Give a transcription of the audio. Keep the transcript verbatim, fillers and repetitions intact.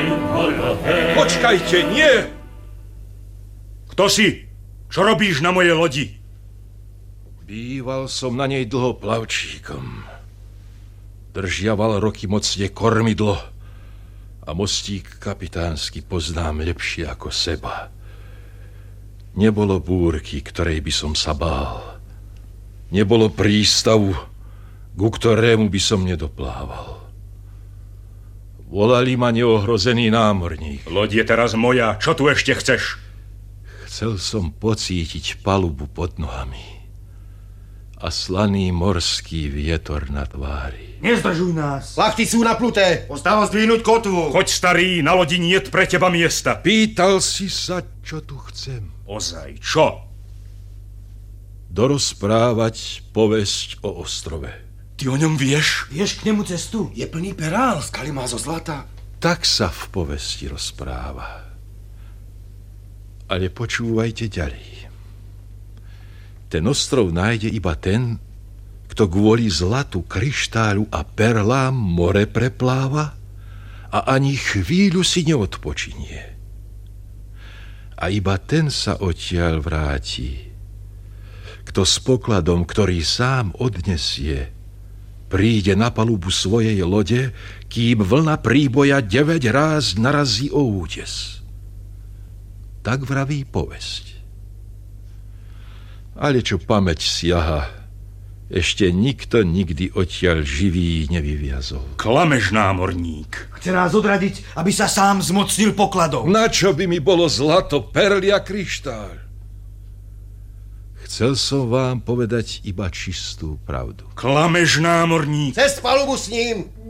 Počkajte, nie! Kto si? Čo robíš na mojej lodi? Býval som na nej dlho plavčíkom. Držiaval roky mocne kormidlo a mostík kapitánsky poznám lepšie ako seba. Nebolo búrky, ktorej by som sa bál. Nebolo prístavu, ku ktorému by som nedoplával. Volali ma neohrozený námorník. Loď je teraz moja. Čo tu ešte chceš? Chcel som pocítiť palubu pod nohami a slaný morský vietor na tvári. Nezdržuj nás. Plachty sú napnuté. Ostáva zdvihnúť kotvu. Choď, starý, na lodi niet pre teba miesta. Pýtal si sa, čo tu chcem. Ozaj, čo? Dorozprávať povesť o ostrove. Ty o ňom vieš? Vieš k nemu cestu? Je plný perál, skaly má zo zlata. Tak sa v povesti rozpráva. Ale počúvajte ďalej. Ten ostrov nájde iba ten, kto kvôli zlatu, kryštáľu a perlám more prepláva a ani chvíľu si neodpočinie. A iba ten sa odtiaľ vráti, kto s pokladom, ktorý sám odnesie, príde na palubu svojej lode, kým vlna príboja deväť ráz narazí o útes. Tak vraví povesť. Ale čo pamäť siaha, ešte nikto nikdy odtiaľ živý nevyviazol. Klameš, námorník. Chce nás odradiť, aby sa sám zmocnil pokladom. Na čo by mi bolo zlato, perly a kryštál? Chcel som vám povedať iba čistú pravdu. Klameš, námorník. Cez palubu s ním.